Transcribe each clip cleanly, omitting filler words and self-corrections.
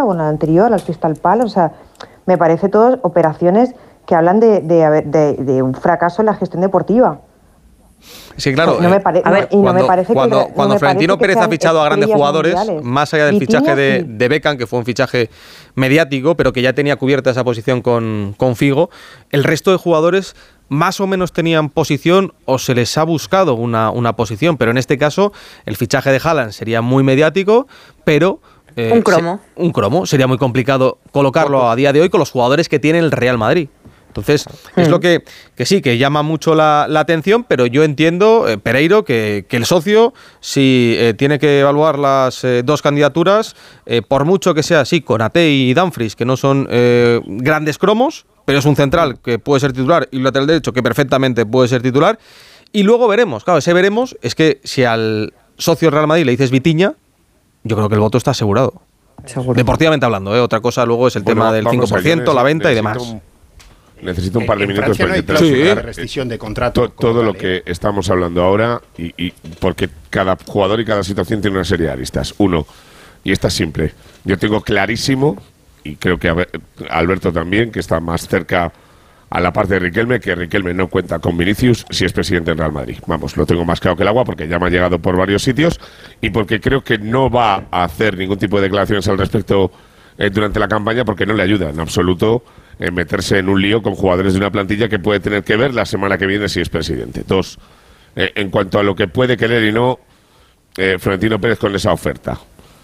pasada o en la anterior, al Crystal Palace. O sea, me parece todas operaciones que hablan de un fracaso en la gestión deportiva. Sí, claro. Cuando Florentino Pérez ha fichado a grandes jugadores, más allá del fichaje de Beckham, que fue un fichaje mediático, pero que ya tenía cubierta esa posición con Figo, el resto de jugadores más o menos tenían posición o se les ha buscado una posición, pero en este caso el fichaje de Haaland sería muy mediático, pero un cromo. Sería muy complicado colocarlo a día de hoy con los jugadores que tiene el Real Madrid. Entonces, es lo que sí, que llama mucho la atención, pero yo entiendo, Pereiro, que el socio, si tiene que evaluar las dos candidaturas, por mucho que sea así, Konaté y Dumfries, que no son grandes cromos, pero es un central que puede ser titular y un lateral derecho que perfectamente puede ser titular, y luego veremos. Claro, ese veremos es que si al socio Real Madrid le dices Vitinha, yo creo que el voto está asegurado. Deportivamente hablando, otra cosa luego es el tema del 5%, la venta y demás. Necesito un par de minutos para que te rescisión de contrato. Todo lo que estamos hablando ahora, y porque cada jugador y cada situación tiene una serie de aristas. Uno, y esta es simple, yo tengo clarísimo, y creo que Alberto también, que está más cerca a la parte de Riquelme, que Riquelme no cuenta con Vinicius si es presidente del Real Madrid. Vamos, lo tengo más claro que el agua, porque ya me ha llegado por varios sitios, y porque creo que no va a hacer ningún tipo de declaraciones al respecto durante la campaña, porque no le ayuda en absoluto meterse en un lío con jugadores de una plantilla que puede tener que ver la semana que viene si es presidente. Dos, en cuanto a lo que puede querer y no Florentino Pérez con esa oferta,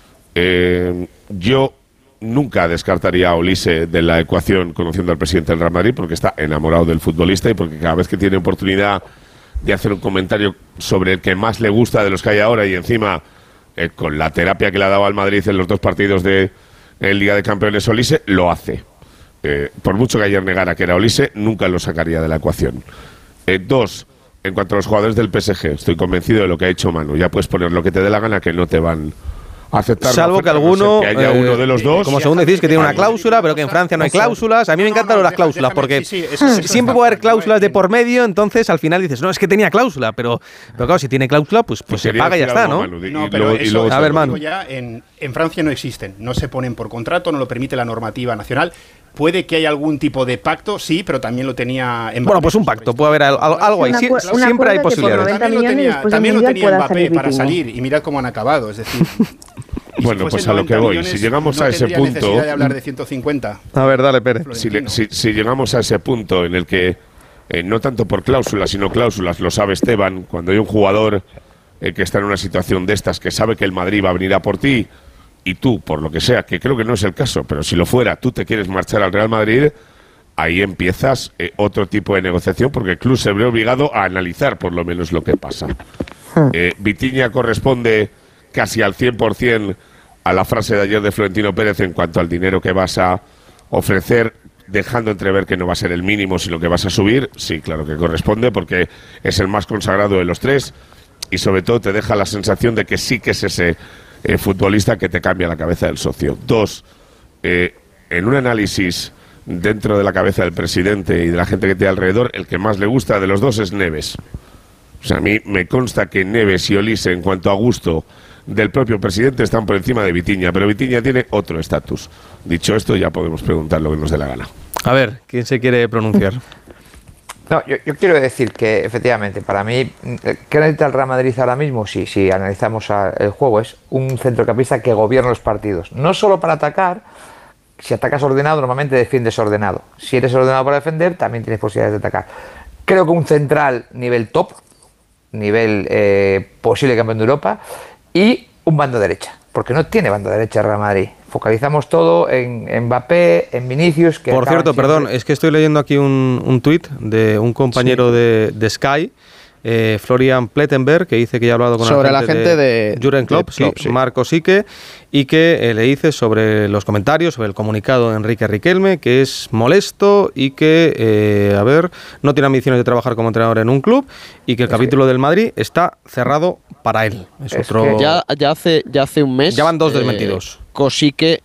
yo nunca descartaría a Olise de la ecuación conociendo al presidente del Real Madrid, porque está enamorado del futbolista y porque cada vez que tiene oportunidad de hacer un comentario sobre el que más le gusta de los que hay ahora, y encima con la terapia que le ha dado al Madrid en los dos partidos de Liga de Campeones Olise, lo hace. Por mucho que ayer negara que era Olise, nunca lo sacaría de la ecuación. Dos, en cuanto a los jugadores del PSG, estoy convencido de lo que ha hecho Manu. Ya puedes poner lo que te dé la gana, que no te van a aceptar. Salvo que alguno, que haya uno de los dos. Como según decís, que tiene una cláusula, pero que en Francia no hay cláusulas. A mí me encantan las cláusulas, porque siempre puede haber cláusulas de por medio, entonces al final dices, no, es que tenía cláusula, pero claro, si tiene cláusula, pues se paga y ya está, ¿no? A ver, Manu. Ya en Francia no existen, no se ponen por contrato, no lo permite la normativa nacional. Puede que haya algún tipo de pacto, sí, pero también lo tenía Mbappé. Bueno, pues un pacto, puede haber algo ahí. Siempre hay posibilidades. También lo tenía Mbappé para salir, y mirad cómo han acabado, es decir. Bueno, pues a lo que voy, si llegamos a ese punto... necesidad de hablar de 150. A ver, dale, Pérez. Si llegamos a ese punto en el que, no tanto por cláusulas, sino cláusulas, lo sabe Esteban, cuando hay un jugador que está en una situación de estas, que sabe que el Madrid va a venir a por ti, y tú, por lo que sea, que creo que no es el caso, pero si lo fuera, tú te quieres marchar al Real Madrid, ahí empiezas otro tipo de negociación, porque el club se ve obligado a analizar por lo menos lo que pasa. Vitinha corresponde casi al 100% a la frase de ayer de Florentino Pérez en cuanto al dinero que vas a ofrecer, dejando entrever que no va a ser el mínimo, sino que vas a subir. Sí, claro que corresponde, porque es el más consagrado de los tres, y sobre todo te deja la sensación de que sí que es ese futbolista que te cambia la cabeza del socio. Dos, en un análisis dentro de la cabeza del presidente y de la gente que tiene alrededor, el que más le gusta de los dos es Neves. O sea, a mí me consta que Neves y Olise, en cuanto a gusto del propio presidente, están por encima de Vitinha, pero Vitinha tiene otro estatus. Dicho esto, ya podemos preguntar lo que nos dé la gana. A ver, ¿quién se quiere pronunciar? No, yo quiero decir que efectivamente, para mí, ¿qué necesita el Real Madrid ahora mismo? Si analizamos el juego, es un centrocampista que gobierna los partidos. No solo para atacar, si atacas ordenado, normalmente defiendes ordenado. Si eres ordenado para defender, también tienes posibilidades de atacar. Creo que un central nivel top, nivel posible campeón de Europa, y un bando derecha, porque no tiene banda derecha el Real Madrid. Focalizamos todo en Mbappé, en Vinicius. Que por cierto, perdón, es que estoy leyendo aquí un tuit de un compañero de Sky, Florian Plettenberg, que dice que ya ha hablado con sobre la gente de Jürgen Klopp, sí, Marco Sique, y que le dice sobre los comentarios, sobre el comunicado de Enrique Riquelme, que es molesto y que, no tiene ambiciones de trabajar como entrenador en un club, y que el capítulo del Madrid está cerrado para él. Ya hace un mes... Ya van dos desmentidos. Sique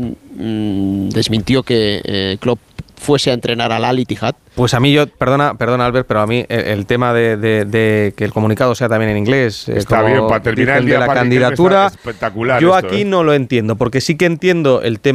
desmintió que Klopp fuese a entrenar al Al Ittihad. Pues a mí, perdona Albert, pero a mí el tema de que el comunicado sea también en inglés, está bien, para terminar el día de la candidatura, espectacular. Yo aquí no lo entiendo, porque sí que entiendo el tema